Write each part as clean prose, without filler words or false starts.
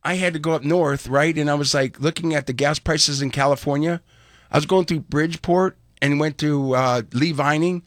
I had to go up north, right? And I was like looking at the gas prices in California. I was going through Bridgeport and went to Lee Vining.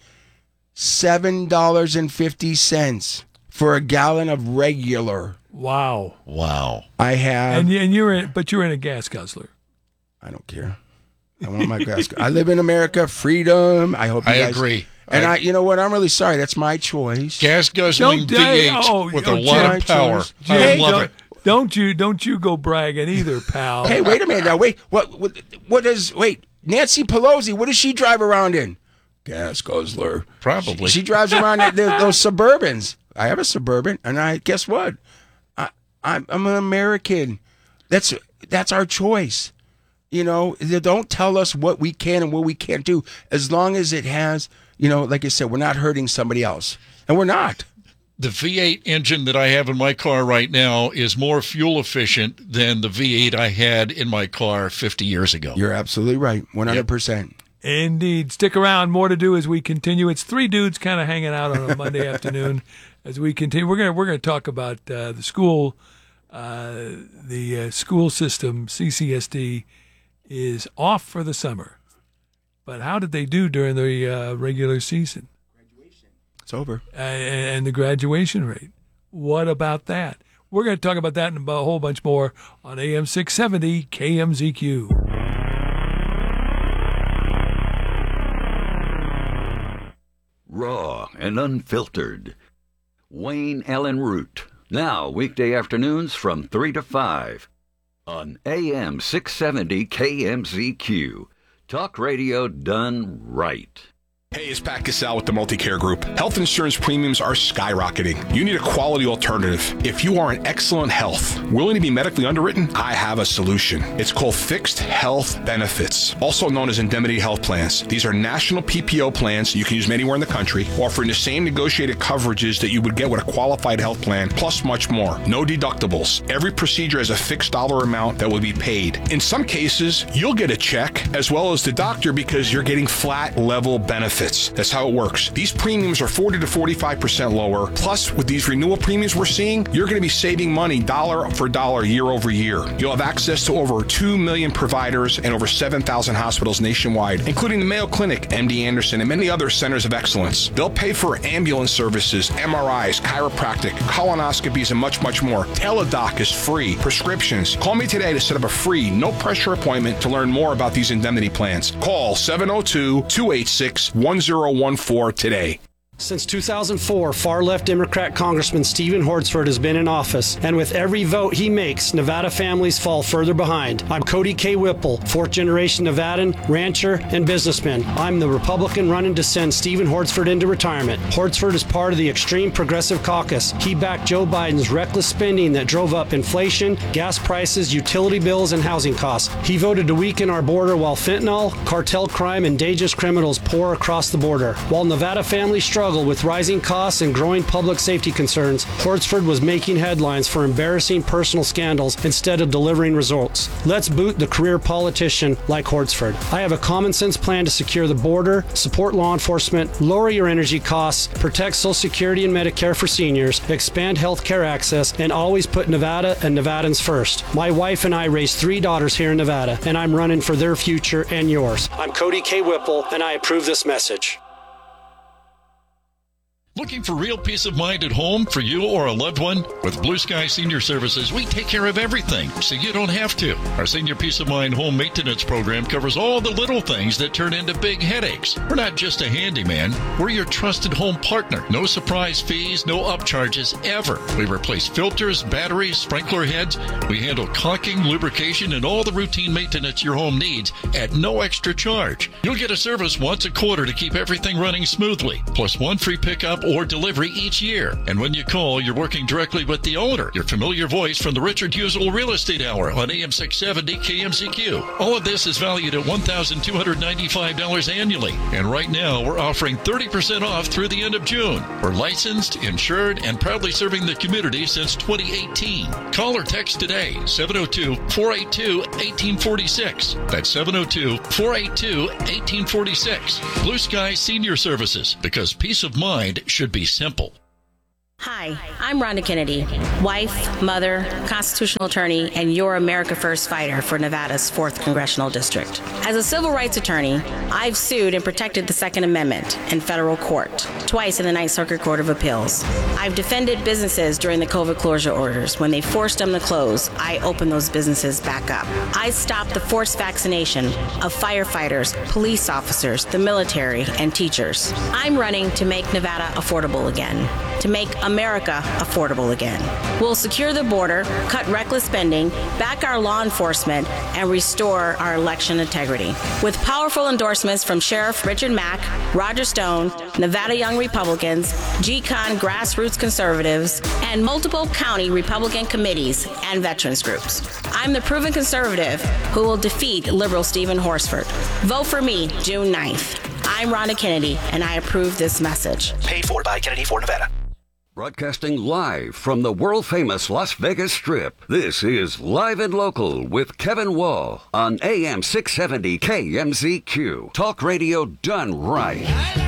$7.50 for a gallon of regular. Wow. I have. And you're in a gas guzzler. I don't care. I want my gas. I live in America, freedom. I hope you guys agree. And you know what? I'm really sorry. That's my choice. Gas guzzling V8 with a lot of power. I love it. Don't you go bragging either, pal. Hey, wait a minute now. Wait. What does Nancy Pelosi, what does she drive around in? Gas guzzler. Probably. She drives around those Suburbans. I have a Suburban, and guess what? I'm an American. That's our choice. You know, they don't tell us what we can and what we can't do, as long as it has, like I said, we're not hurting somebody else. And we're not. The V8 engine that I have in my car right now is more fuel efficient than the V8 I had in my car 50 years ago. You're absolutely right. 100%. Yep. Indeed. Stick around. More to do as we continue. It's three dudes kind of hanging out on a Monday afternoon as we continue. We're gonna talk about the school system. CCSD is off for the summer, but how did they do during the regular season? Graduation. It's over. And the graduation rate. What about that? We're going to talk about that and a whole bunch more on AM 670 KMZQ. Raw and unfiltered. Wayne Allen Root. Now, weekday afternoons from 3 to 5 on AM 670 KMZQ. Talk radio done right. Hey, it's Pat Cassell with the Multicare Group. Health insurance premiums are skyrocketing. You need a quality alternative. If you are in excellent health, willing to be medically underwritten, I have a solution. It's called Fixed Health Benefits, also known as indemnity health plans. These are national PPO plans you can use anywhere in the country, offering the same negotiated coverages that you would get with a qualified health plan, plus much more. No deductibles. Every procedure has a fixed dollar amount that will be paid. In some cases, you'll get a check as well as the doctor because you're getting flat level benefits. That's how it works. These premiums are 40 to 45% lower. Plus, with these renewal premiums we're seeing, you're going to be saving money dollar for dollar year over year. You'll have access to over 2 million providers and over 7,000 hospitals nationwide, including the Mayo Clinic, MD Anderson, and many other centers of excellence. They'll pay for ambulance services, MRIs, chiropractic, colonoscopies, and much, much more. Teladoc is free. Prescriptions. Call me today to set up a free, no-pressure appointment to learn more about these indemnity plans. Call 702-286-1014 today. Since 2004, far-left Democrat Congressman Stephen Hortzford has been in office, and with every vote he makes, Nevada families fall further behind. I'm Cody K. Whipple, fourth-generation Nevadan, rancher, and businessman. I'm the Republican running to send Stephen Hortzford into retirement. Hortzford is part of the extreme progressive caucus. He backed Joe Biden's reckless spending that drove up inflation, gas prices, utility bills, and housing costs. He voted to weaken our border while fentanyl, cartel crime, and dangerous criminals pour across the border. While Nevada families struggle with rising costs and growing public safety concerns, Hortzford was making headlines for embarrassing personal scandals instead of delivering results. Let's boot the career politician like Hortzford. I have a common sense plan to secure the border, support law enforcement, lower your energy costs, protect Social Security and Medicare for seniors, expand health care access, and always put Nevada and Nevadans first. My wife and I raised 3 daughters here in Nevada, and I'm running for their future and yours. I'm Cody K. Whipple, and I approve this message. Looking for real peace of mind at home for you or a loved one? With Blue Sky Senior Services, we take care of everything, so you don't have to. Our Senior Peace of Mind home maintenance program covers all the little things that turn into big headaches. We're not just a handyman. We're your trusted home partner. No surprise fees, no upcharges ever. We replace filters, batteries, sprinkler heads. We handle caulking, lubrication, and all the routine maintenance your home needs at no extra charge. You'll get a service once a quarter to keep everything running smoothly, plus 1 free pickup or delivery each year. And when you call, you're working directly with the owner. Your familiar voice from the Richard Husel Real Estate Hour on AM 670 KMZQ. All of this is valued at $1,295 annually. And right now, we're offering 30% off through the end of June. We're licensed, insured, and proudly serving the community since 2018. Call or text today, 702-482-1846. That's 702-482-1846. Blue Sky Senior Services, because peace of mind should be simple. Hi, I'm Rhonda Kennedy, wife, mother, constitutional attorney, and your America First fighter for Nevada's 4th Congressional District. As a civil rights attorney, I've sued and protected the Second Amendment in federal court, twice in the Ninth Circuit Court of Appeals. I've defended businesses during the COVID closure orders. When they forced them to close, I opened those businesses back up. I stopped the forced vaccination of firefighters, police officers, the military, and teachers. I'm running to make Nevada affordable again, to make America affordable again. We'll secure the border, cut reckless spending, back our law enforcement, and restore our election integrity. With powerful endorsements from Sheriff Richard Mack, Roger Stone, Nevada Young Republicans, GCON grassroots conservatives, and multiple county Republican committees and veterans groups. I'm the proven conservative who will defeat liberal Stephen Horsford. Vote for me June 9th. I'm Rhonda Kennedy, and I approve this message. Paid for by Kennedy for Nevada. Broadcasting live from the world-famous Las Vegas Strip, this is Live and Local with Kevin Wall on AM 670 KMZQ. Talk radio done right.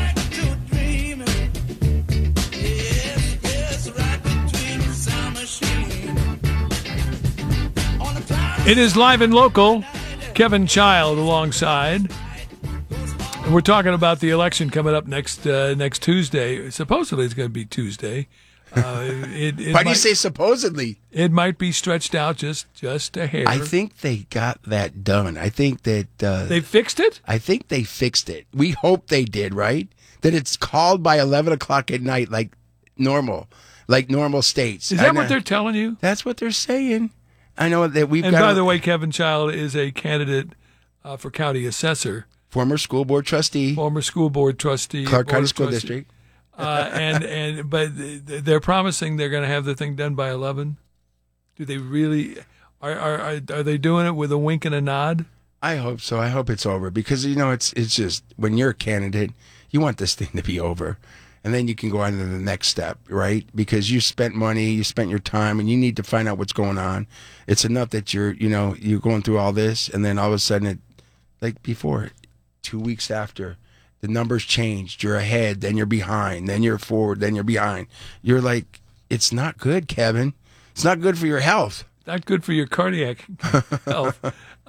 It is Live and Local. Kevin Child alongside. And we're talking about the election coming up next Tuesday. Supposedly it's going to be Tuesday. Why do you say supposedly? It might be stretched out just a hair. I think they got that done. I think that they fixed it. I think they fixed it. We hope they did, right? That it's called by 11 o'clock at night, like normal states. Is that what they're telling you? That's what they're saying. I know that we've and got. And by the way, Kevin Child is a candidate for county assessor. Former school board trustee. Clark County School District. But they're promising they're going to have the thing done by 11. Do they really? Are they doing it with a wink and a nod? I hope so. I hope it's over because it's just when you're a candidate, you want this thing to be over, and then you can go on to the next step, right? Because you spent money, you spent your time, and you need to find out what's going on. It's enough that you're going through all this, and then all of a sudden, like before. 2 weeks after, the numbers changed. You're ahead, then you're behind, then you're forward, then you're behind. You're like, it's not good, Kevin. It's not good for your health. Not good for your cardiac health.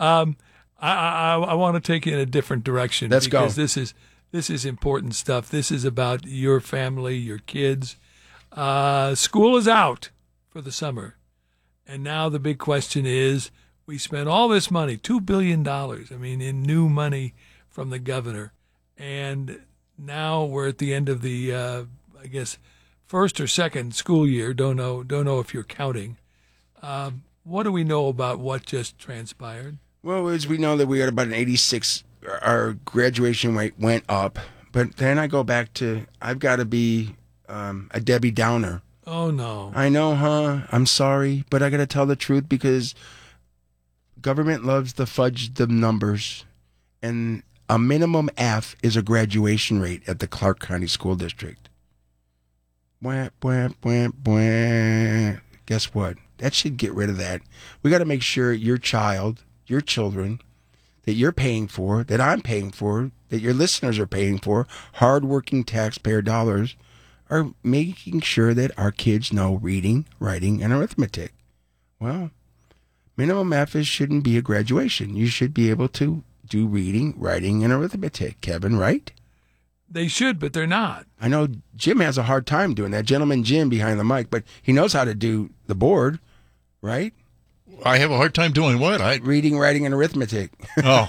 I want to take you in a different direction. Let's go. Because this is important stuff. This is about your family, your kids. School is out for the summer. And now the big question is, we spent all this money, $2 billion, in new money from the governor, and now we're at the end of the, first or second school year. Don't know if you're counting. What do we know about what just transpired? Well, as we know that we got about an 86. Our graduation rate went up, but then I go back to I've got to be a Debbie Downer. Oh no! I know, huh? I'm sorry, but I got to tell the truth because government loves to fudge the numbers, and a minimum F is a graduation rate at the Clark County School District. Bwah, bwah, bwah, bwah. Guess what? That should get rid of that. We got to make sure your children, that you're paying for, that I'm paying for, that your listeners are paying for, hardworking taxpayer dollars, are making sure that our kids know reading, writing, and arithmetic. Well, minimum F shouldn't be a graduation. You should be able to do reading, writing, and arithmetic, Kevin, right? They should, but they're not. I know Jim has a hard time doing that. Gentleman Jim behind the mic, but he knows how to do the board, right? I have a hard time doing what? Reading, writing, and arithmetic. Oh.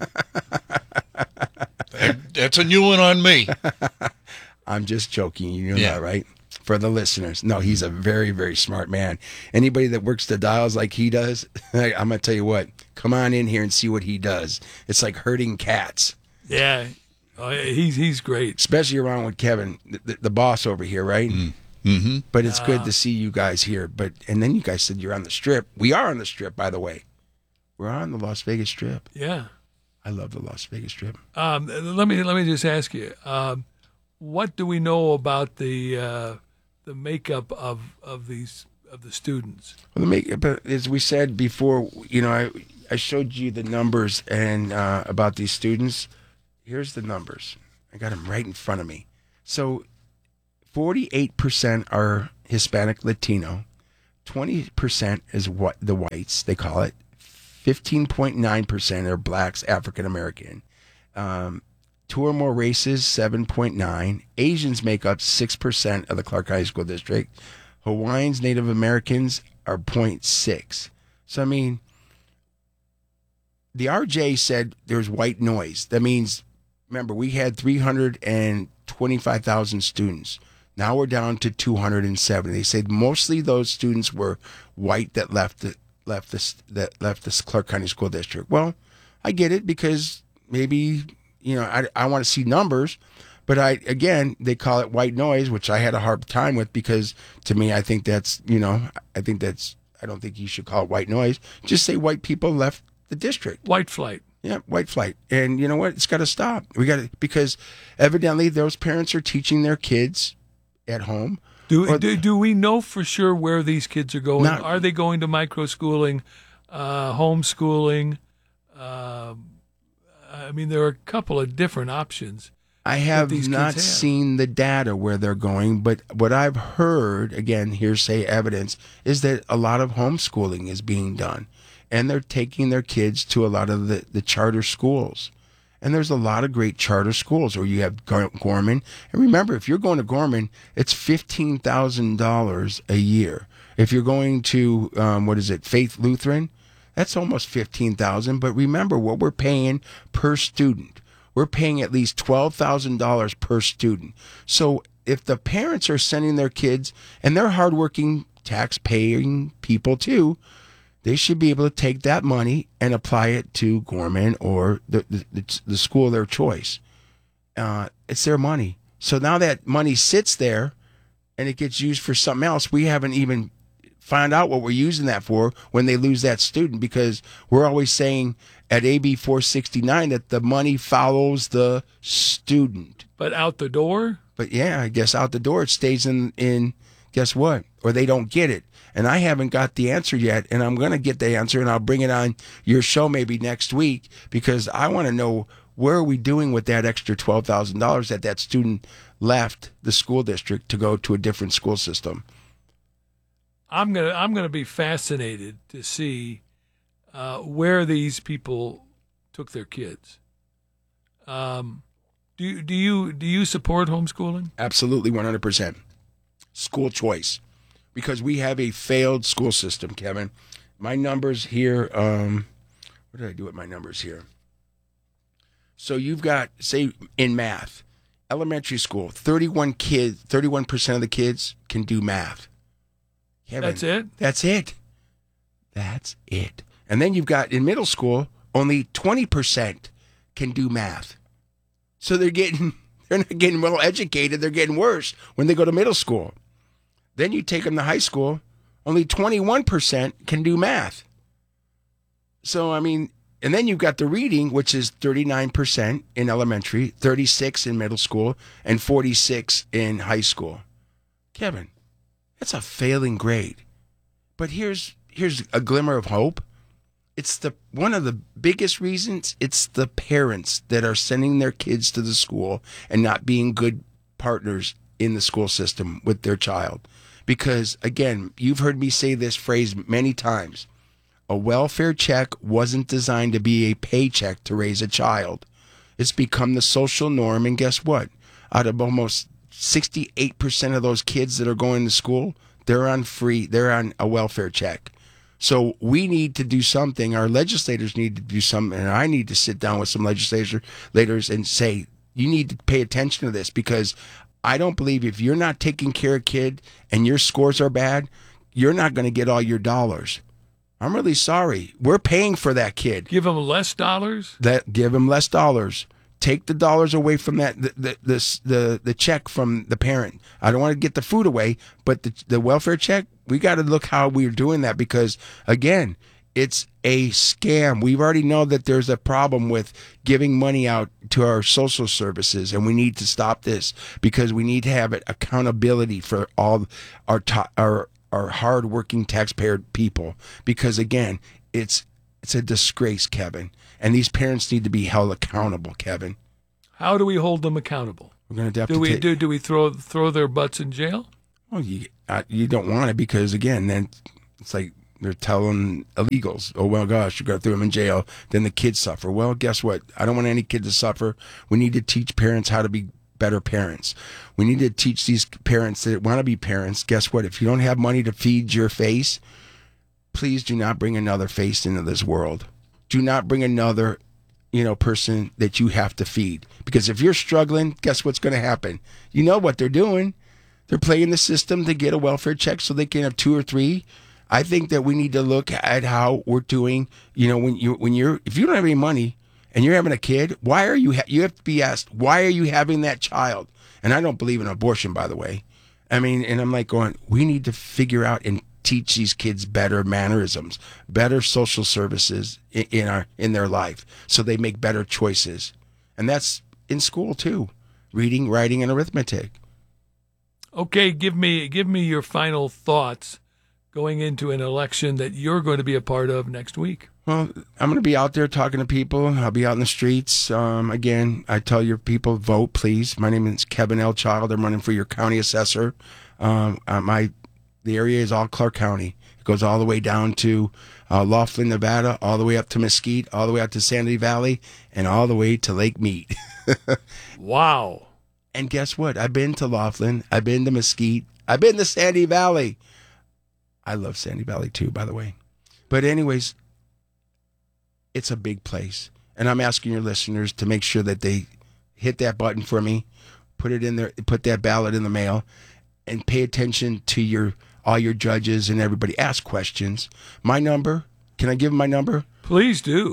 That's a new one on me. I'm just joking. You know that, right? For the listeners. No, he's a very, very smart man. Anybody that works the dials like he does, I'm going to tell you what, come on in here and see what he does. It's like herding cats. Yeah. He's great. Especially around with Kevin, the boss over here, right? Mm-hmm. But it's good to see you guys here. And then you guys said you're on the Strip. We are on the Strip, by the way. We're on the Las Vegas Strip. Yeah. I love the Las Vegas Strip. Let me just ask you, what do we know about the makeup of the students? Well, but as we said before, I showed you the numbers and about these students. Here's the numbers. I got them right in front of me. So 48% are Hispanic Latino, 20% is what the whites, they call it, 15.9% are blacks, African American. Two or more races, 7.9. Asians make up 6% of the Clark County School District. Hawaiians, Native Americans are 0.6. So, I mean, the RJ said there's white noise. That means, remember, we had 325,000 students. Now we're down to 270. They said mostly those students were white that left the Clark County School District. Well, I get it because maybe, I want to see numbers, but they call it white noise, which I had a hard time with because to me, I think that's, I don't think you should call it white noise. Just say white people left the district. White flight. Yeah, white flight. And you know what? It's got to stop. Because evidently those parents are teaching their kids at home. Do we know for sure where these kids are going? Are they going to micro-schooling, homeschooling? There are a couple of different options. I have not seen the data where they're going, but what I've heard, again, hearsay evidence, is that a lot of homeschooling is being done. And they're taking their kids to a lot of the charter schools. And there's a lot of great charter schools where you have Gorman. And remember, if you're going to Gorman, it's $15,000 a year. If you're going to, Faith Lutheran, that's almost $15,000. But remember what we're paying per student. We're paying at least $12,000 per student. So if the parents are sending their kids, and they're hardworking, tax-paying people too, they should be able to take that money and apply it to Gorman or the school of their choice. It's their money. So now that money sits there and it gets used for something else, we haven't even found out what we're using that for when they lose that student, because we're always saying at AB 469 that the money follows the student. But out the door? But yeah, I guess out the door it stays in guess what? Or they don't get it. And I haven't got the answer yet, and I'm going to get the answer, and I'll bring it on your show maybe next week, because I want to know where are we doing with that extra $12,000 that student left the school district to go to a different school system. I'm gonna be fascinated to see where these people took their kids. Do you support homeschooling? Absolutely, 100%. School choice. Because we have a failed school system, Kevin. My numbers here, what did I do with my numbers here? So you've got, say, in math, elementary school, 31% of the kids can do math. Kevin, that's it? That's it. And then you've got, in middle school, only 20% can do math. So they're not getting well educated, they're getting worse when they go to middle school. Then you take them to high school, only 21% can do math. So, and then you've got the reading, which is 39% in elementary, 36% in middle school, and 46% in high school. Kevin, that's a failing grade. But here's a glimmer of hope. It's one of the biggest reasons, it's the parents that are sending their kids to the school and not being good partners in the school system with their child. Because, again, you've heard me say this phrase many times. A welfare check wasn't designed to be a paycheck to raise a child. It's become the social norm, and guess what? Out of almost 68% of those kids that are going to school, they're on a welfare check. So we need to do something. Our legislators need to do something, and I need to sit down with some legislators and say, you need to pay attention to this, because I don't believe if you're not taking care of a kid and your scores are bad, you're not going to get all your dollars. I'm really sorry. We're paying for that kid. Give them less dollars? Give them less dollars. Take the dollars away from the check from the parent. I don't want to get the food away, but the welfare check, we got to look how we're doing that, because, again, it's a scam. We already know that there's a problem with giving money out to our social services, and we need to stop this, because we need to have accountability for all our hard-working taxpayer people. Because, again, it's a disgrace, Kevin, and these parents need to be held accountable, Kevin. How do we hold them accountable? We're going to have do we throw their butts in jail? Well, you don't want it because, again, then it's like they're telling illegals, oh, well, gosh, you're going to throw them in jail. Then the kids suffer. Well, guess what? I don't want any kid to suffer. We need to teach parents how to be better parents. We need to teach these parents that want to be parents. Guess what? If you don't have money to feed your face, please do not bring another face into this world. Do not bring another, person that you have to feed. Because if you're struggling, guess what's going to happen? You know what they're doing. They're playing the system to get a welfare check so they can have 2 or 3. I think that we need to look at how we're doing. If you don't have any money and you're having a kid, why are you have to be asked, why are you having that child? And I don't believe in abortion, by the way. I mean, and I'm like going, we need to figure out and teach these kids better mannerisms, better social services in their life, so they make better choices. And that's in school too, reading, writing, and arithmetic. Okay, give me your final thoughts going into an election that you're going to be a part of next week. Well, I'm going to be out there talking to people. I'll be out in the streets. Again, I tell your people, vote, please. My name is Kevin L. Child. I'm running for your county assessor. The area is all Clark County. It goes all the way down to Laughlin, Nevada, all the way up to Mesquite, all the way up to Sandy Valley, and all the way to Lake Mead. Wow. And guess what? I've been to Laughlin. I've been to Mesquite. I've been to Sandy Valley. I love Sandy Valley too, by the way. But anyways, it's a big place. And I'm asking your listeners to make sure that they hit that button for me, put it in there, put that ballot in the mail, and pay attention to all your judges and everybody. Ask questions. My number, can I give my number? Please do.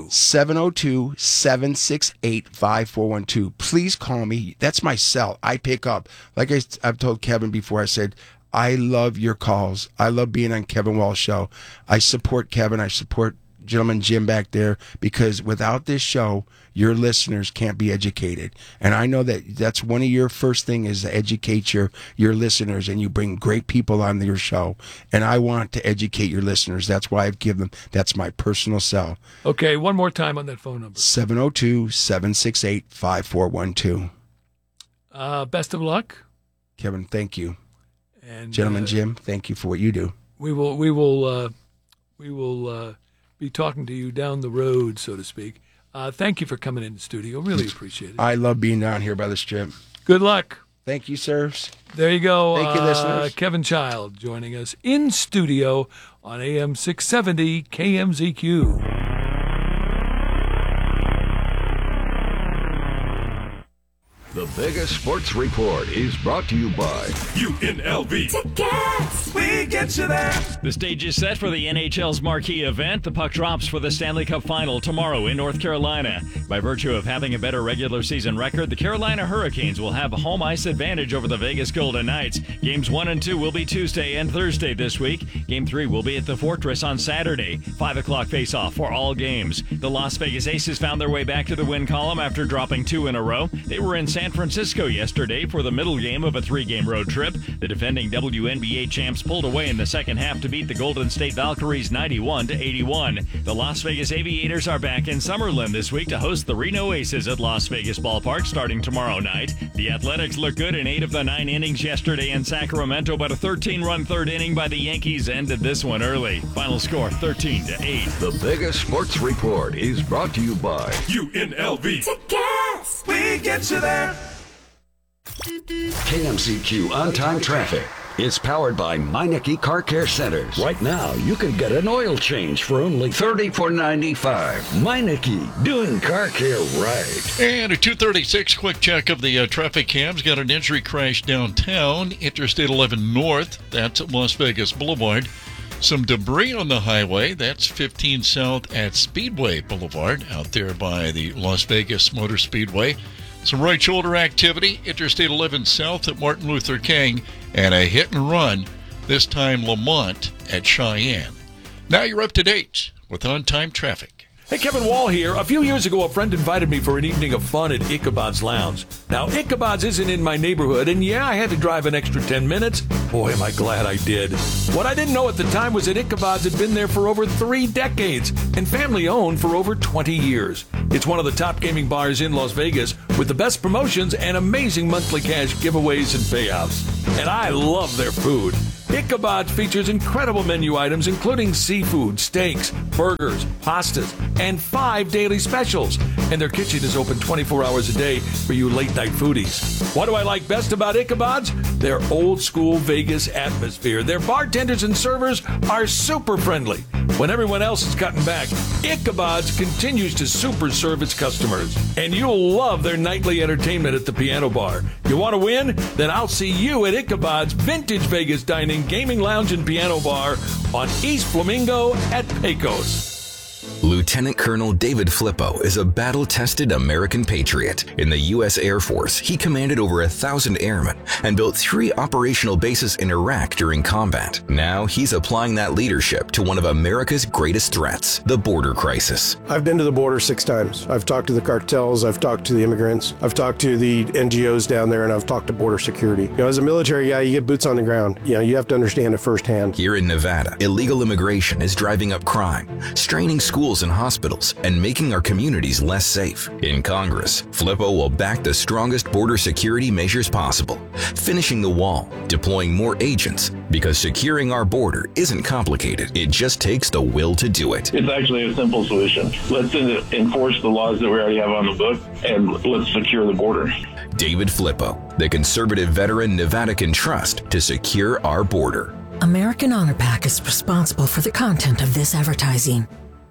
702-768-5412. Please call me. That's my cell. I pick up. Like I've told Kevin before, I said, I love your calls. I love being on Kevin Walsh Show. I support Kevin. I support gentleman Jim back there, because without this show, your listeners can't be educated. And I know that's one of your first thing is to educate your listeners, and you bring great people on your show. And I want to educate your listeners. That's why I've given them, that's my personal cell. Okay, one more time on that phone number. 702-768-5412. Best of luck. Kevin, thank you. And gentleman Jim, thank you for what you do. We will be talking to you down the road, so to speak. Thank you for coming in the studio. Really appreciate it. I love being down here by the Strip. Good luck. Thank you, sirs. There you go. Thank you, listeners. Kevin Child joining us in studio on AM 670 KMZQ. The biggest sports report is brought to you by UNLV. Tickets! We get you there. The stage is set for the NHL's marquee event. The puck drops for the Stanley Cup Final tomorrow in North Carolina. By virtue of having a better regular season record, the Carolina Hurricanes will have a home ice advantage over the Vegas Golden Knights. Games 1 and 2 will be Tuesday and Thursday this week. Game 3 will be at the Fortress on Saturday. 5 o'clock face-off for all games. The Las Vegas Aces found their way back to the win column after dropping 2 in a row. They were in San Francisco yesterday for the middle game of a 3-game road trip. The defending WNBA champs pulled away in the second half to beat the Golden State Valkyries 91-81. The Las Vegas Aviators are back in Summerlin this week to host the Reno Aces at Las Vegas Ballpark starting tomorrow night. The Athletics looked good in 8 of the 9 innings yesterday in Sacramento, but a 13-run third inning by the Yankees ended this one early. Final score 13-8. The biggest sports report is brought to you by UNLV. Tickets! We get you there. KMZQ On-Time Traffic. It's powered by Meineke Car Care Centers. Right now, you can get an oil change for only $34.95. Meineke, doing car care right. And a 236 quick check of the traffic cams. Got an injury crash downtown, Interstate 11 North. That's at Las Vegas Boulevard. Some debris on the highway. That's 15 South at Speedway Boulevard, out there by the Las Vegas Motor Speedway. Some right shoulder activity, Interstate 11 South at Martin Luther King, and a hit and run, this time Lamont at Cheyenne. Now you're up to date with On-Time Traffic. Hey, Kevin Wall here. A few years ago, a friend invited me for an evening of fun at Ichabod's Lounge. Now, Ichabod's isn't in my neighborhood, and yeah, I had to drive an extra 10 minutes. Boy, am I glad I did. What I didn't know at the time was that Ichabod's had been there for over 3 decades and family-owned for over 20 years. It's one of the top gaming bars in Las Vegas with the best promotions and amazing monthly cash giveaways and payouts. And I love their food. Ichabod's features incredible menu items including seafood, steaks, burgers, pastas, and 5 daily specials. And their kitchen is open 24 hours a day for you late-night foodies. What do I like best about Ichabod's? Their old-school Vegas atmosphere. Their bartenders and servers are super friendly. When everyone else is cutting back, Ichabod's continues to super serve its customers. And you'll love their nightly entertainment at the piano bar. You want to win? Then I'll see you at Ichabod's Vintage Vegas Dining, Gaming Lounge, and Piano Bar on East Flamingo at Pecos. Lieutenant Colonel David Flippo is a battle-tested American patriot. In the U.S. Air Force, he commanded over 1,000 airmen and built 3 operational bases in Iraq during combat. Now he's applying that leadership to one of America's greatest threats, the border crisis. I've been to the border 6 times. I've talked to the cartels, I've talked to the immigrants, I've talked to the NGOs down there, and I've talked to border security. You know, as a military guy, you get boots on the ground. You know, you have to understand it firsthand. Here in Nevada, illegal immigration is driving up crime, straining schools and hospitals, and making our communities less safe. In Congress, Flippo will back the strongest border security measures possible, finishing the wall, deploying more agents, because securing our border isn't complicated. It just takes the will to do it. It's actually a simple solution. Let's enforce the laws that we already have on the book, and let's secure the border. David Flippo, the conservative veteran Nevada can trust to secure our border. American Honor Pack is responsible for the content of this advertising.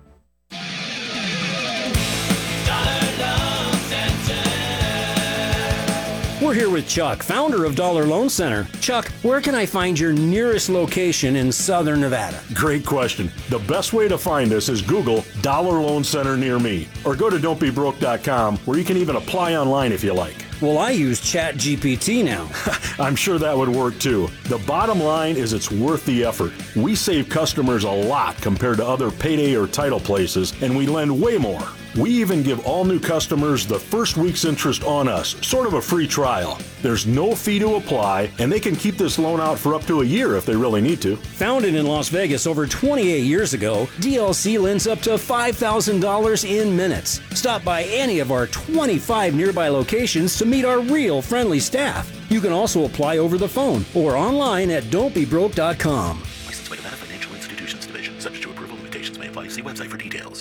We're here with Chuck, founder of Dollar Loan Center. Chuck, where can I find your nearest location in Southern Nevada? Great question. The best way to find us is Google Dollar Loan Center near me, or go to don'tbebroke.com, where you can even apply online if you like. Well, I use ChatGPT now. I'm sure that would work too. The bottom line is it's worth the effort. We save customers a lot compared to other payday or title places, and we lend way more. We even give all new customers the first week's interest on us, sort of a free trial. There's no fee to apply, and they can keep this loan out for up to a year if they really need to. Founded in Las Vegas over 28 years ago, DLC lends up to $5,000 in minutes. Stop by any of our 25 nearby locations to meet our real friendly staff. You can also apply over the phone or online at don'tbebroke.com. Licensed by Nevada Financial Institutions Division. Subject to approval. Limitations may apply. See website for details.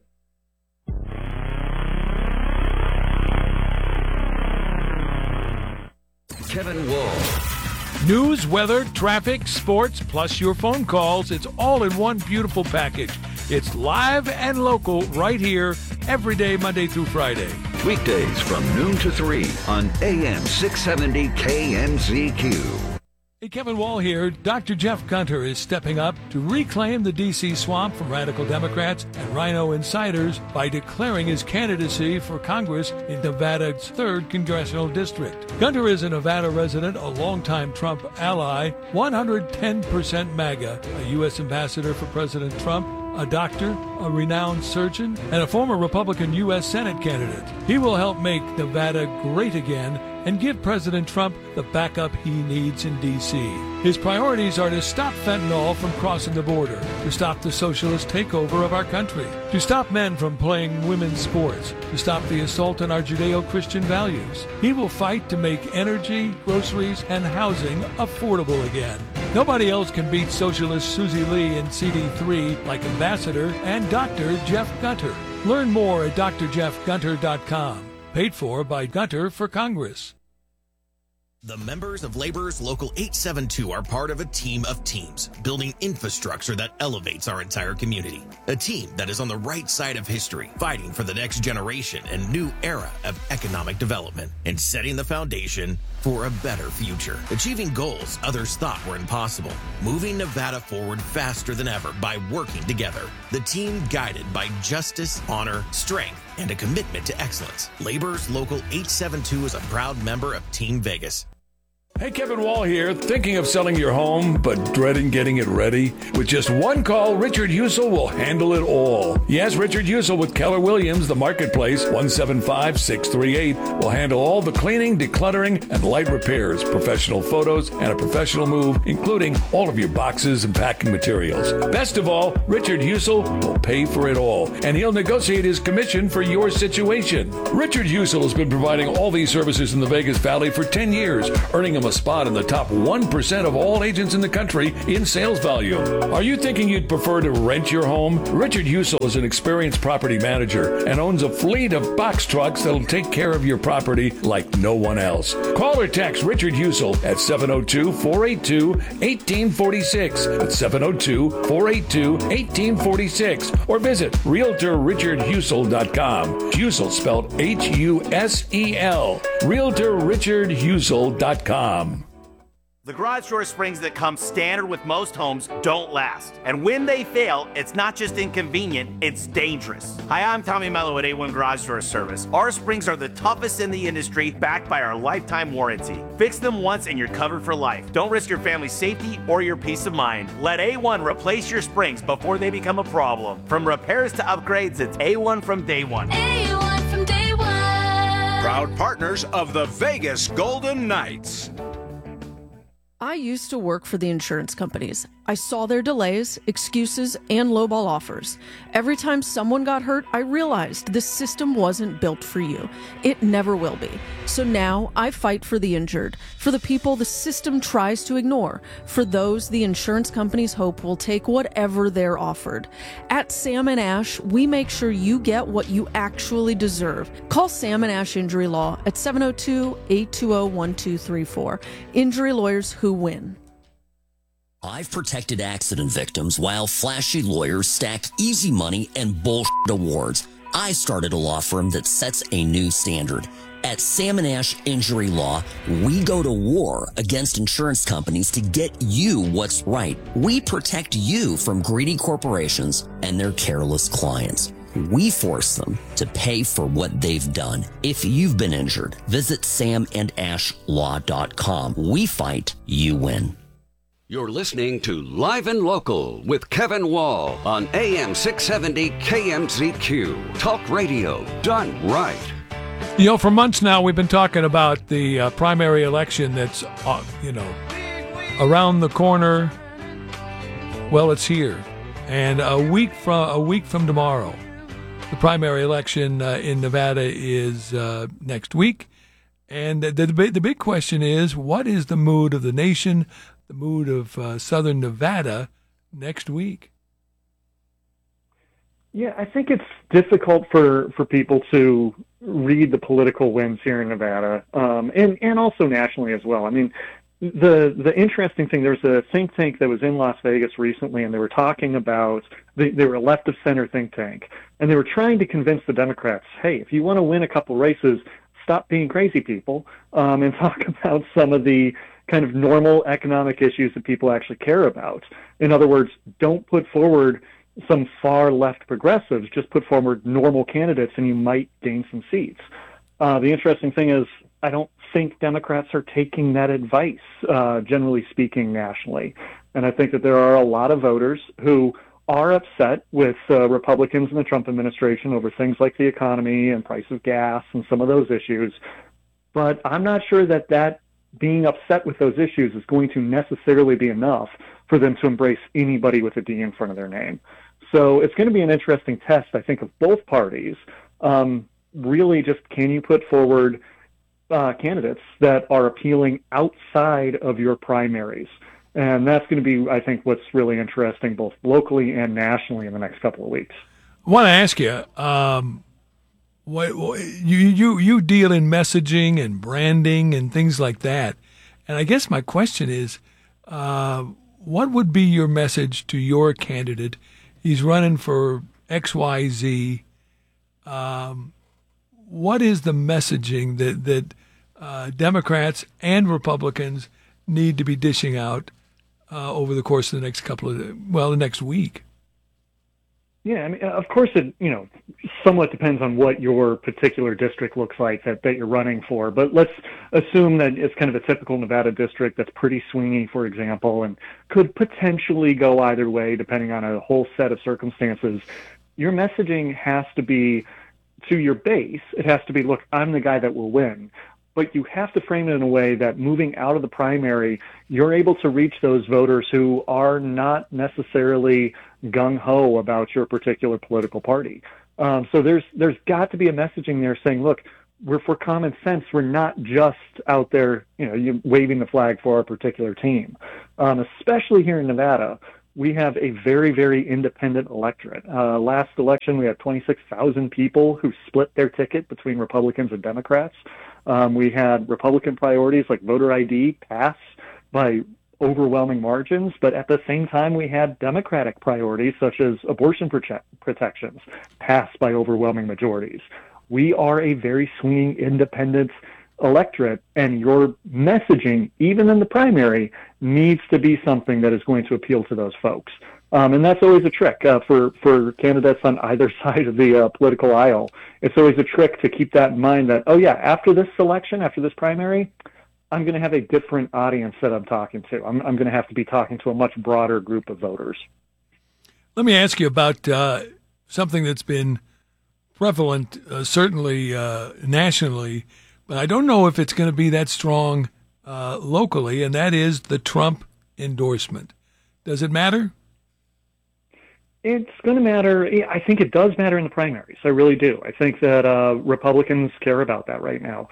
Kevin Wall. News, weather, traffic, sports, plus your phone calls. It's all in one beautiful package. It's live and local right here every day, Monday through Friday. Weekdays from noon to 3 on AM 670 KMZQ. Hey, Kevin Wall here. Dr. Jeff Gunter is stepping up to reclaim the D.C. swamp from radical Democrats and Rhino insiders by declaring his candidacy for Congress in Nevada's 3rd Congressional District. Gunter is a Nevada resident, a longtime Trump ally, 110% MAGA, a U.S. ambassador for President Trump, a doctor, a renowned surgeon, and a former Republican U.S. Senate candidate. He will help make Nevada great again and give President Trump the backup he needs in D.C. His priorities are to stop fentanyl from crossing the border, to stop the socialist takeover of our country, to stop men from playing women's sports, to stop the assault on our Judeo-Christian values. He will fight to make energy, groceries, and housing affordable again. Nobody else can beat socialist Susie Lee and CD3 like Ambassador and Dr. Jeff Gunter. Learn more at drjeffgunter.com. Paid for by Gunter for Congress. The members of Laborers Local 872 are part of a team of teams, building infrastructure that elevates our entire community. A team that is on the right side of history, fighting for the next generation and new era of economic development, and setting the foundation for a better future. Achieving goals others thought were impossible. Moving Nevada forward faster than ever by working together. The team guided by justice, honor, strength, and a commitment to excellence. Laborers Local 872 is a proud member of Team Vegas. Hey, Kevin Wall here. Thinking of selling your home, but dreading getting it ready? With just one call, Richard Husel will handle it all. Yes, Richard Husel with Keller Williams, the Marketplace, 175-638, will handle all the cleaning, decluttering, and light repairs, professional photos, and a professional move, including all of your boxes and packing materials. Best of all, Richard Husel will pay for it all, and he'll negotiate his commission for your situation. Richard Husel has been providing all these services in the Vegas Valley for 10 years, earning him a spot in the top 1% of all agents in the country in sales value. Are you thinking you'd prefer to rent your home? Richard Husel is an experienced property manager and owns a fleet of box trucks that'll take care of your property like no one else. Call or text Richard Husel at 702-482-1846. That's 702-482-1846. Or visit RealtorRichardHusel.com. Husel spelled Husel. RealtorRichardHusel.com. The garage door springs that come standard with most homes don't last. And when they fail, it's not just inconvenient, it's dangerous. Hi, I'm Tommy Mello at A1 Garage Door Service. Our springs are the toughest in the industry, backed by our lifetime warranty. Fix them once and you're covered for life. Don't risk your family's safety or your peace of mind. Let A1 replace your springs before they become a problem. From repairs to upgrades, it's A1 from day one. A1 from day one. Proud partners of the Vegas Golden Knights. I used to work for the insurance companies. I saw their delays, excuses, and lowball offers. Every time someone got hurt, I realized this system wasn't built for you. It never will be. So now I fight for the injured, for the people the system tries to ignore, for those the insurance companies hope will take whatever they're offered. At Sam & Ash, we make sure you get what you actually deserve. Call Sam & Ash Injury Law at 702-820-1234. Injury lawyers who win. I've protected accident victims while flashy lawyers stack easy money and bullshit awards. I started a law firm that sets a new standard. At Sam & Ash Injury Law, we go to war against insurance companies to get you what's right. We protect you from greedy corporations and their careless clients. We force them to pay for what they've done. If you've been injured, visit samandashlaw.com. We fight, you win. You're listening to Live and Local with Kevin Wall on AM 670 KMZQ. Talk radio done right. You know, for months now, we've been talking about the primary election that's, around the corner. Well, it's here. And a week from tomorrow, the primary election in Nevada is next week. And the big question is, what is the mood of the nation, the mood of Southern Nevada next week? Yeah, I think it's difficult for people to read the political winds here in Nevada, and also nationally as well. I mean, the interesting thing, there's a think tank that was in Las Vegas recently, and they were talking about, they were a left of center think tank, and they were trying to convince the Democrats, hey, if you want to win a couple races, stop being crazy people, and talk about some of the kind of normal economic issues that people actually care about. In other words, don't put forward some far left progressives, just put forward normal candidates and you might gain some seats. The interesting thing is, I don't think Democrats are taking that advice, generally speaking, nationally. And I think that there are a lot of voters who are upset with Republicans in the Trump administration over things like the economy and price of gas and some of those issues. But I'm not sure that being upset with those issues is going to necessarily be enough for them to embrace anybody with a D in front of their name. So it's going to be an interesting test, I think, of both parties. Really just, can you put forward candidates that are appealing outside of your primaries? And that's going to be, I think, what's really interesting both locally and nationally in the next couple of weeks. I want to ask you, you deal in messaging and branding and things like that. And I guess my question is, what would be your message to your candidate? He's running for XYZ. What is the messaging that Democrats and Republicans need to be dishing out over the course of the next the next week? Yeah, I mean, of course, it somewhat depends on what your particular district looks like that you're running for. But let's assume that it's kind of a typical Nevada district that's pretty swingy, for example, and could potentially go either way depending on a whole set of circumstances. Your messaging has to be to your base. It has to be, look, I'm the guy that will win. But you have to frame it in a way that moving out of the primary, you're able to reach those voters who are not necessarily gung-ho about your particular political party. So there's got to be a messaging there saying, look, we're for common sense. We're not just out there, you waving the flag for our particular team. Especially here in Nevada, we have a very, very independent electorate. Last election, we had 26,000 people who split their ticket between Republicans and Democrats. We had Republican priorities like voter ID pass by overwhelming margins, but at the same time, we had Democratic priorities such as abortion protections pass by overwhelming majorities. We are a very swinging independent electorate, and your messaging, even in the primary, needs to be something that is going to appeal to those folks. And that's always a trick for candidates on either side of the political aisle. It's always a trick to keep that in mind that, oh yeah, after this election, after this primary, I'm going to have a different audience that I'm talking to. I'm going to have to be talking to a much broader group of voters. Let me ask you about something that's been prevalent, certainly nationally, but I don't know if it's going to be that strong locally, and that is the Trump endorsement. Does it matter? It's going to matter. I think it does matter in the primaries. I really do. I think that Republicans care about that right now.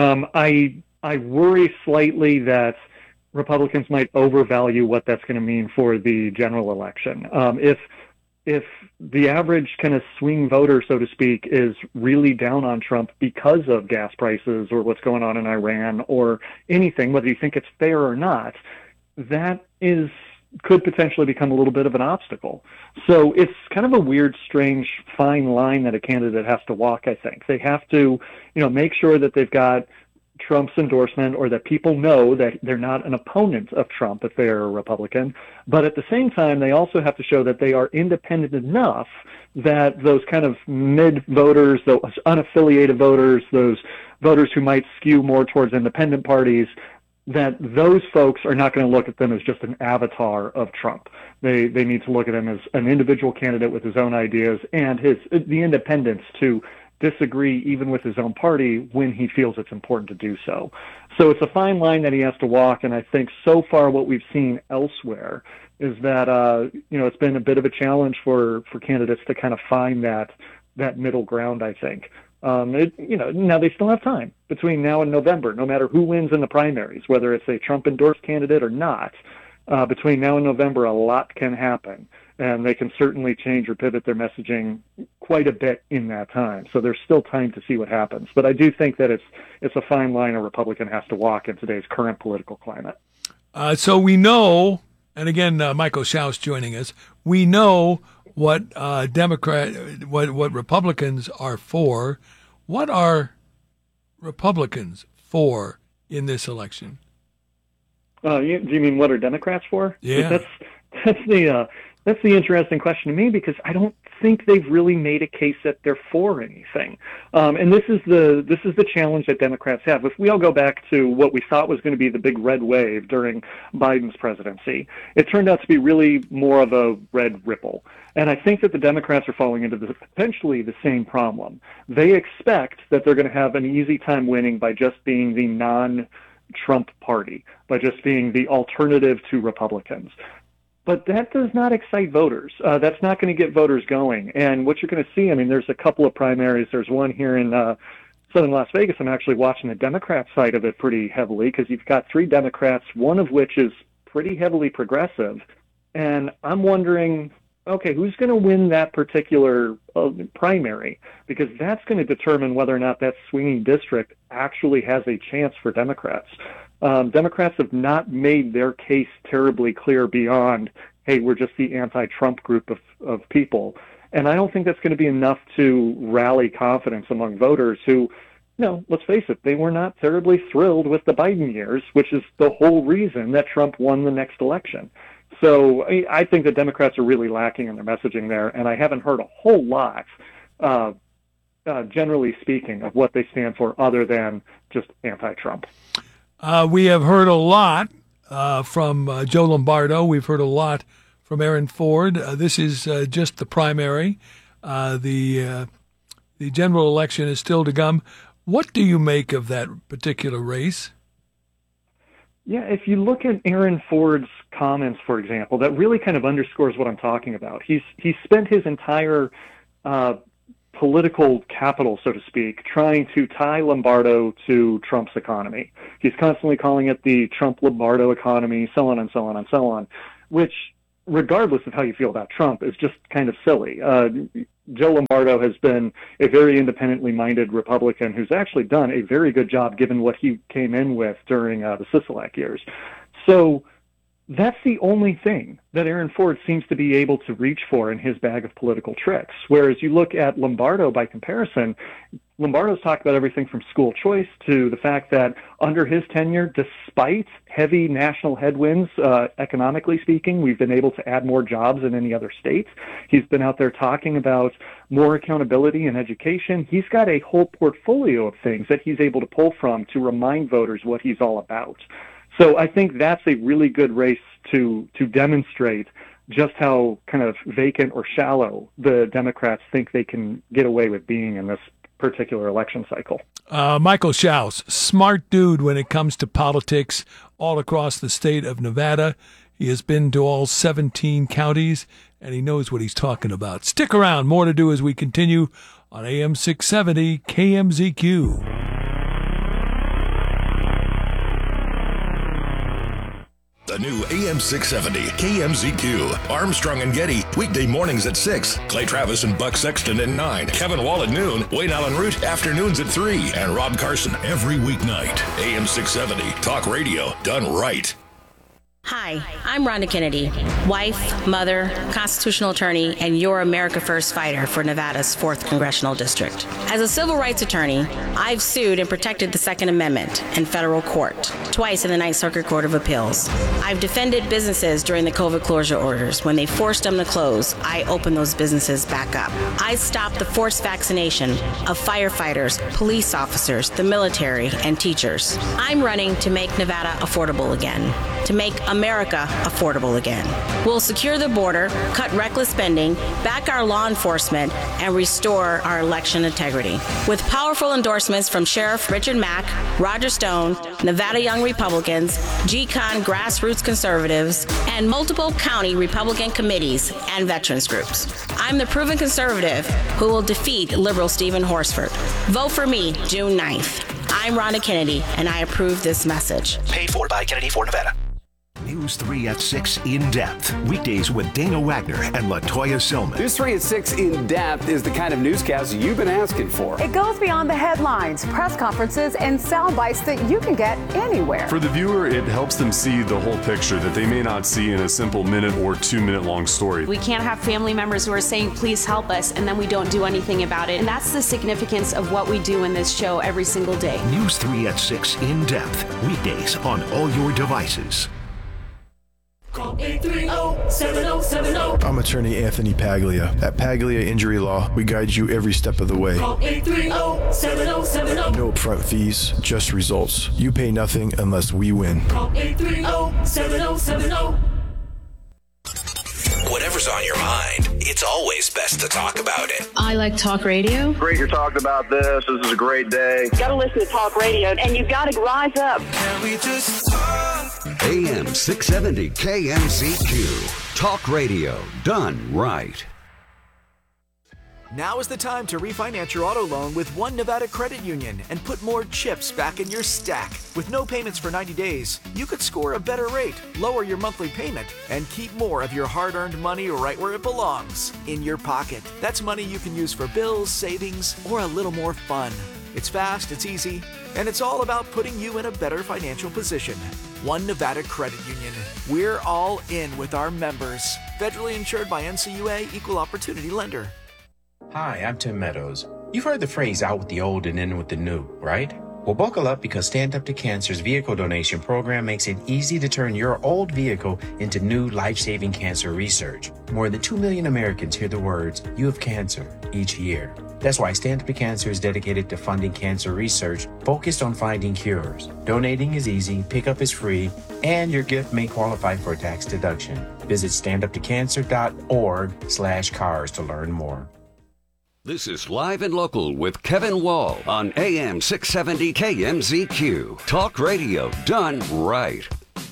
I worry slightly that Republicans might overvalue what that's going to mean for the general election. If the average kind of swing voter, so to speak, is really down on Trump because of gas prices or what's going on in Iran or anything, whether you think it's fair or not, that could potentially become a little bit of an obstacle. So it's kind of a weird, strange, fine line that a candidate has to walk, I think. They have to, make sure that they've got Trump's endorsement or that people know that they're not an opponent of Trump if they're a Republican. But at the same time, they also have to show that they are independent enough that those kind of mid-voters, those unaffiliated voters, those voters who might skew more towards independent parties, that those folks are not going to look at them as just an avatar of Trump. They need to look at him as an individual candidate with his own ideas and the independence to disagree even with his own party when he feels it's important to do so. So it's a fine line that he has to walk, and I think so far what we've seen elsewhere is that it's been a bit of a challenge for candidates to kind of find that middle ground, I think. Now they still have time between now and November, no matter who wins in the primaries, whether it's a Trump-endorsed candidate or not. Between now and November, a lot can happen, and they can certainly change or pivot their messaging quite a bit in that time. So there's still time to see what happens. But I do think that it's a fine line a Republican has to walk in today's current political climate. So we know, and again, Michael Schaus joining us, we know what what Republicans are for. What are Republicans for in this election? Do you mean what are Democrats for? Yeah, that's the interesting question to me, because I don't think they've really made a case that they're for anything. And this is the challenge that Democrats have. If we all go back to what we thought was going to be the big red wave during Biden's presidency, it turned out to be really more of a red ripple. And I think that the Democrats are falling into potentially the same problem. They expect that they're going to have an easy time winning by just being the non-Trump party, by just being the alternative to Republicans. But that does not excite voters. That's not going to get voters going. And what you're going to see, there's a couple of primaries. There's one here in southern Las Vegas. I'm actually watching the Democrat side of it pretty heavily, because you've got 3 Democrats, one of which is pretty heavily progressive. And I'm wondering, okay, who's going to win that particular primary? Because that's going to determine whether or not that swinging district actually has a chance for Democrats. Democrats have not made their case terribly clear beyond, hey, we're just the anti-Trump group of people. And I don't think that's going to be enough to rally confidence among voters who, let's face it, they were not terribly thrilled with the Biden years, which is the whole reason that Trump won the next election. So I think the Democrats are really lacking in their messaging there, and I haven't heard a whole lot, generally speaking, of what they stand for other than just anti-Trump. We have heard a lot from Joe Lombardo. We've heard a lot from Aaron Ford. This is just the primary. The general election is still to come. What do you make of that particular race? Yeah, if you look at Aaron Ford's comments, for example, that really kind of underscores what I'm talking about. He's spent his entire political capital, so to speak, trying to tie Lombardo to Trump's economy. He's constantly calling it the Trump-Lombardo economy, so on and so on and so on, which, regardless of how you feel about Trump, is just kind of silly. Joe Lombardo has been a very independently minded Republican who's actually done a very good job given what he came in with during the Sisolak years. So that's the only thing that Aaron Ford seems to be able to reach for in his bag of political tricks. Whereas you look at Lombardo by comparison, Lombardo's talked about everything from school choice to the fact that under his tenure, despite heavy national headwinds, economically speaking, we've been able to add more jobs than any other state. He's been out there talking about more accountability in education. He's got a whole portfolio of things that he's able to pull from to remind voters what he's all about. So I think that's a really good race to demonstrate just how kind of vacant or shallow the Democrats think they can get away with being in this particular election cycle. Michael Schaus, smart dude when it comes to politics all across the state of Nevada. He has been to all 17 counties, and he knows what he's talking about. Stick around. More to do as we continue on AM 670 KMZQ. The new AM 670 KMZQ. Armstrong and Getty, weekday mornings at 6. Clay Travis and Buck Sexton at 9. Kevin Wall at noon. Wayne Allen Root, afternoons at 3. And Rob Carson every weeknight. AM 670, talk radio done right. Hi, I'm Rhonda Kennedy, wife, mother, constitutional attorney, and your America First fighter for Nevada's 4th Congressional District. As a civil rights attorney, I've sued and protected the Second Amendment in federal court, twice in the Ninth Circuit Court of Appeals. I've defended businesses during the COVID closure orders. When they forced them to close, I opened those businesses back up. I stopped the forced vaccination of firefighters, police officers, the military, and teachers. I'm running to make Nevada affordable again, to make America affordable again. We'll secure the border, cut reckless spending, back our law enforcement, and restore our election integrity. With powerful endorsements from Sheriff Richard Mack, Roger Stone, Nevada Young Republicans, GCON Grassroots Conservatives, and multiple county Republican committees and veterans groups. I'm the proven conservative who will defeat liberal Stephen Horsford. Vote for me June 9th. I'm Rhonda Kennedy, and I approve this message. Paid for by Kennedy for Nevada. News 3 at 6 In Depth. Weekdays with Dana Wagner and LaToya Silman. News 3 at 6 In Depth is the kind of newscast you've been asking for. It goes beyond the headlines, press conferences, and sound bites that you can get anywhere. For the viewer, it helps them see the whole picture that they may not see in a simple minute or 2 minute long story. We can't have family members who are saying, please help us, and then we don't do anything about it. And that's the significance of what we do in this show every single day. News 3 at 6 In Depth. Weekdays on all your devices. Call 830-7070. I'm attorney Anthony Paglia. At Paglia Injury Law, we guide you every step of the way. Call 830-7070. No upfront fees, just results. You pay nothing unless we win. Call 830-7070. Whatever's on your mind, it's always best to talk about it. I like talk radio. Great you're talking about this. This is a great day. You gotta listen to talk radio, and you've got to rise up. Can we just talk? AM 670 KMZQ. Talk radio done right. Now is the time to refinance your auto loan with One Nevada Credit Union and put more chips back in your stack. With no payments for 90 days, you could score a better rate, lower your monthly payment, and keep more of your hard-earned money right where it belongs, in your pocket. That's money you can use for bills, savings, or a little more fun. It's fast, it's easy, and it's all about putting you in a better financial position. One Nevada Credit Union. We're all in with our members. Federally insured by NCUA, Equal Opportunity Lender. Hi, I'm Tim Meadows. You've heard the phrase out with the old and in with the new, right? Well, buckle up because Stand Up to Cancer's vehicle donation program makes it easy to turn your old vehicle into new life-saving cancer research. More than 2 million Americans hear the words, "You have cancer," each year. That's why Stand Up to Cancer is dedicated to funding cancer research focused on finding cures. Donating is easy, pickup is free, and your gift may qualify for a tax deduction. Visit standuptocancer.org/cars to learn more. This is Live and Local with Kevin Wall on AM 670 KMZQ. Talk radio done right.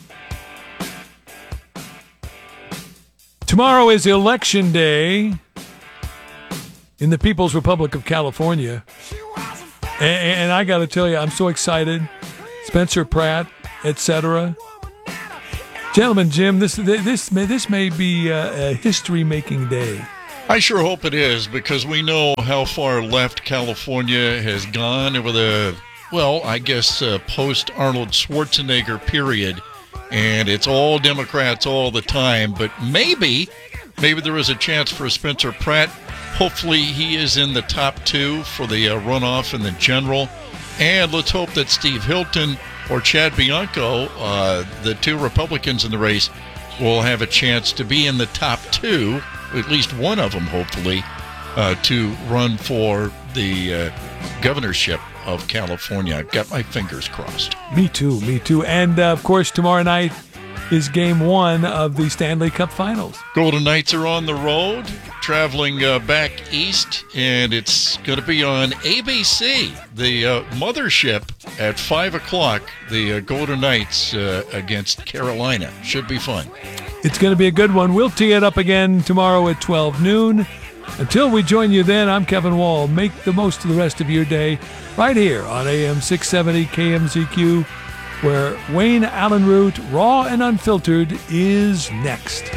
Tomorrow is Election Day in the People's Republic of California. And I got to tell you, I'm so excited. Spencer Pratt, etc. Gentlemen, Jim, this may be a history-making day. I sure hope it is, because we know how far left California has gone over the, post-Arnold Schwarzenegger period. And it's all Democrats all the time. But maybe there is a chance for Spencer Pratt. Hopefully he is in the top 2 for the runoff in the general. And let's hope that Steve Hilton or Chad Bianco, the 2 Republicans in the race, will have a chance to be in the top 2, at least one of them, hopefully, to run for the governorship of California. I've got my fingers crossed. Me too. And, of course, tomorrow night is Game 1 of the Stanley Cup Finals. Golden Knights are on the road, traveling back east, and it's going to be on ABC, the mothership, at 5 o'clock, the Golden Knights against Carolina. Should be fun. It's going to be a good one. We'll tee it up again tomorrow at 12 noon. Until we join you then, I'm Kevin Wall. Make the most of the rest of your day right here on AM 670 KMZQ, where Wayne Allen Root, Raw and Unfiltered, is next.